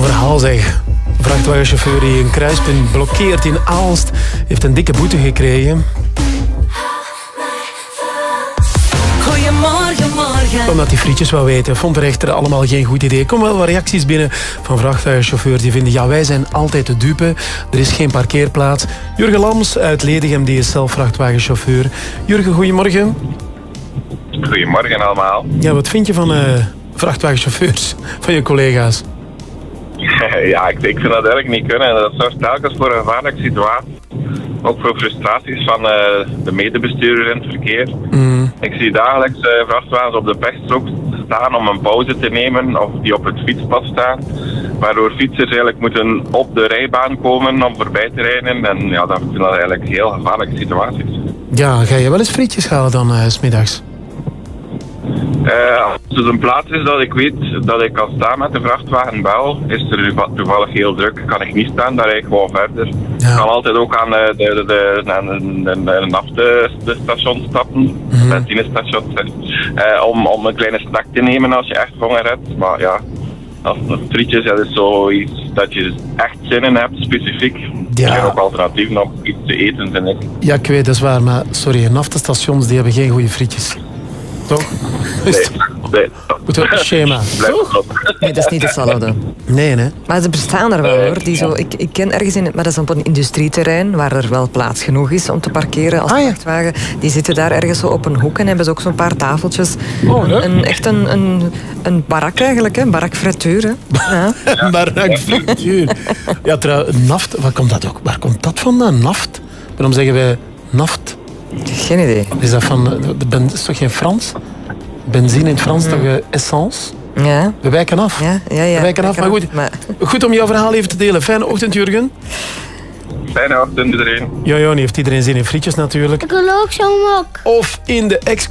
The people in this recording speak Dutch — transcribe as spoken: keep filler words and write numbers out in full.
verhaal zeg. Een vrachtwagenchauffeur die een kruispunt blokkeert in Aalst heeft een dikke boete gekregen. Goedemorgen, morgen. Omdat die frietjes wou weten, vond de rechter allemaal geen goed idee. Er komen wel wat reacties binnen van vrachtwagenchauffeurs die vinden, ja, wij zijn altijd de dupe. Er is geen parkeerplaats. Jurgen Lams uit Ledegem, die is zelf vrachtwagenchauffeur. Jurgen, goedemorgen. Goedemorgen allemaal. Ja, wat vind je van uh, vrachtwagenchauffeurs, van je collega's? Ja, ik, ik vind dat eigenlijk niet kunnen. Dat zorgt telkens voor een gevaarlijke situatie. Ook voor frustraties van uh, de medebestuurders in het verkeer. Mm. Ik zie dagelijks uh, vrachtwagens op de pechstrook staan om een pauze te nemen of die op het fietspad staan. Waardoor fietsers eigenlijk moeten op de rijbaan komen om voorbij te rijden. En ja, dat vind ik eigenlijk heel gevaarlijke situaties. Ja, ga je wel eens frietjes halen dan uh, 's middags? Uh, als er een plaats is dat ik weet dat ik kan staan met de vrachtwagen bel, is er toevallig heel druk, kan ik niet staan, dan rijd ik gewoon verder. Ja. Ik kan altijd ook aan de, de, de, de, de, de, de naftestation stappen, mm-hmm. benzinestation, uh, om, om een kleine snack te nemen als je echt honger hebt. Maar ja, als het frietjes, dat is zoiets dat je echt zin in hebt, specifiek. Ja. Er zijn ook alternatieven om iets te eten, vind ik. Ja, ik weet, dat is waar, maar sorry, naftestations die hebben geen goede frietjes. Toch? Nee, nee. Moet wel een schema. Nee, dat is niet hetzelfde. Nee, hè? Maar ze bestaan er wel, hoor. Die zo, ik, ik ken ergens in, maar dat is op een industrieterrein waar er wel plaats genoeg is om te parkeren als ah, ja. vrachtwagen. Die zitten daar ergens zo op een hoek en hebben ze ook zo'n paar tafeltjes. Oh, een, een, echt een, een, een barak eigenlijk, een barakfrituur. Hè. Ja. Een barakfrituur. Ja, trouw, naft, waar komt dat ook? Waar komt dat vandaan? Naft? Waarom zeggen wij naft? Geen idee. Is dat van, dat is toch geen Frans? Benzine in het Frans, mm. toch uh, essence? Ja. We wijken af. Ja, ja, ja. We wijken af, maar goed. Maar... Goed om jouw verhaal even te delen. Fijne ochtend, Jurgen. Fijne ochtend, iedereen. Jojo, nu heeft iedereen zin in frietjes natuurlijk. Ik wil ook zo'n mok. Of in de ex